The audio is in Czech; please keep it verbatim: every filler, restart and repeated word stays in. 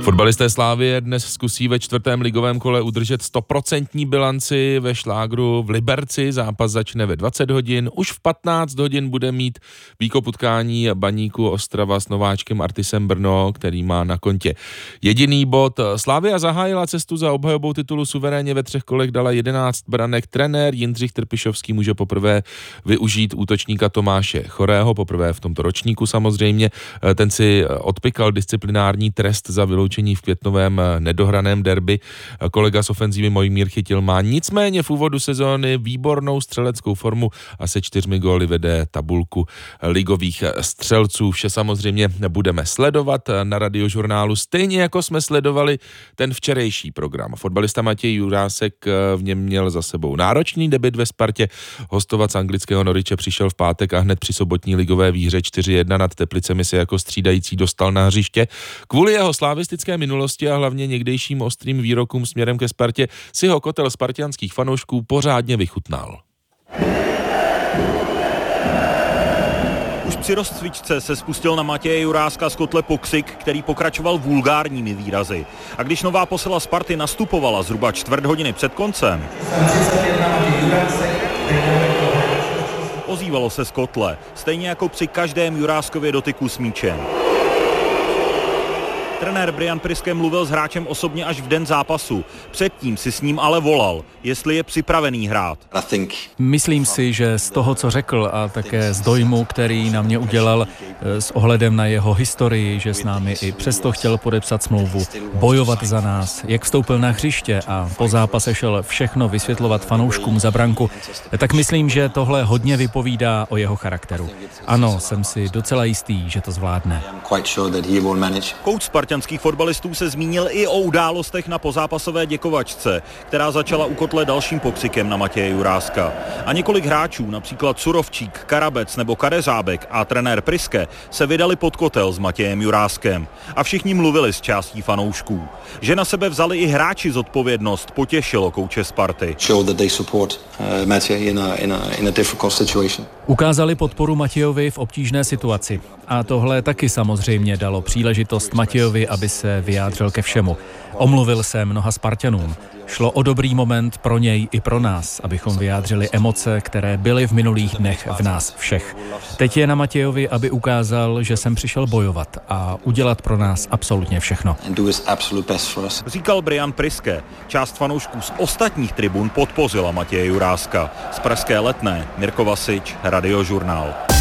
Fotbalisté Slavie dnes zkusí ve čtvrtém ligovém kole udržet stoprocentní bilanci ve Šlágru v Liberci. Zápas začne ve dvacet hodin. Už v patnáct hodin bude mít výkop utkání Baníku Ostrava s nováčkem Artisem Brno, který má na kontě jediný bod. Slavia zahájila cestu za obhajobou titulu suverénně, ve třech kolech dala jedenáct branek. Trenér Jindřich Trpišovský může poprvé využít útočníka Tomáše Chorého, poprvé v tomto ročníku samozřejmě. Ten si odpykal disciplinární trest za vyloučení v květnovém nedohraném derby. Kolega z ofenzívy Mojmír Chytil má nicméně v úvodu sezóny výbornou střeleckou formu a se čtyřmi góly vede tabulku ligových střelců. Vše samozřejmě budeme sledovat na Radiožurnálu, stejně jako jsme sledovali ten včerejší program. Fotbalista Matěj Jurásek v něm měl za sebou náročný debut ve Spartě. Hostovat z anglického Norwiche přišel v pátek a hned při sobotní ligové výhře čtyři jedna nad Teplicemi se jako střídající dostal na hřiště. Kvůli jeho slavistické minulosti a hlavně někdejším ostrým výrokům směrem ke Spartě si ho kotel spartianských fanoušků pořádně vychutnal. Už při rozcvičce se spustil na Matěje Juráska z kotle pokřik, který pokračoval vulgárními výrazy. A když nová posila Sparty nastupovala zhruba čtvrt hodiny před koncem, ozývalo se z kotle, stejně jako při každém Juráskově dotyku s míčem. Trenér Brian Priske mluvil s hráčem osobně až v den zápasu. Předtím si s ním ale volal, jestli je připravený hrát. Myslím si, že z toho, co řekl a také z dojmu, který na mě udělal s ohledem na jeho historii, že s námi i přesto chtěl podepsat smlouvu, bojovat za nás, jak vstoupil na hřiště a po zápase šel všechno vysvětlovat fanouškům za branku, tak myslím, že tohle hodně vypovídá o jeho charakteru. Ano, jsem si docela jistý, že to zvládne. Kouč spartanských fotbalistů se zmínil i o událostech na pozápasové děkovačce, která začala u kotle dalším pokřikem na Matěje Juráska. A několik hráčů, například Surovčík, Karabec nebo Kadeřábek a trenér Priske, se vydali pod kotel s Matějem Juráskem. A všichni mluvili s částí fanoušků. Že na sebe vzali i hráči zodpovědnost, potěšilo kouče Sparty. Ukázali podporu Matějovi v obtížné situaci. A tohle taky samozřejmě dalo příležitost Matějovi, aby se vyjádřil ke všemu. Omluvil se mnoha Spartanům. Šlo o dobrý moment pro něj i pro nás, abychom vyjádřili emoce, které byly v minulých dnech v nás všech. Teď je na Matějovi, aby ukázal, že jsem přišel bojovat a udělat pro nás absolutně všechno. Říkal Brian Priske. Část fanoušků z ostatních tribun podpořila Matěje Juráska. Z pražské Letné Mirko Vasič, Radiožurnál.